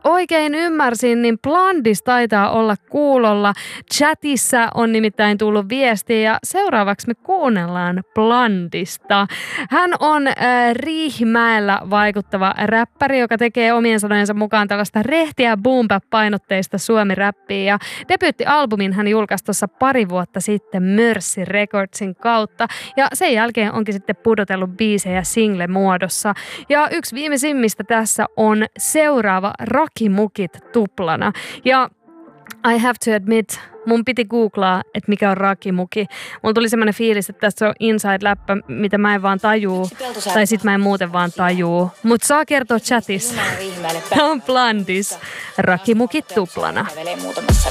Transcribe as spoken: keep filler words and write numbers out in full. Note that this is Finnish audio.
oikein ymmärsin, niin Blondis taitaa olla kuulolla. Chatissa on nimittäin tullut viestiä ja seuraavaksi me kuunnellaan Blondista. Hän on äh, Riihimäellä vaikuttava räppäri, joka tekee omien sanojensa mukaan tällaista rehtiä boom-bap-painotteista suomi-räppiä. Ja debyyttialbumin hän julkaisi tuossa pari vuotta sitten Mercy Recordsin kautta. Ja sen jälkeen onkin sitten pudotellut biisejä single-muodossa. Ja yksi viimeisimmistä tässä on seuraava Rakimukit tuplana. Ja I have to admit, mun piti googlaa, että mikä on rakimuki. Mulla tuli semmoinen fiilis, että tässä on inside-läppä, mitä mä en vaan tajuu. Tai sit mä en muuten vaan tajuu. Mut saa kertoa chatissa. Tämä on Blondis. Rakimukit tuplana.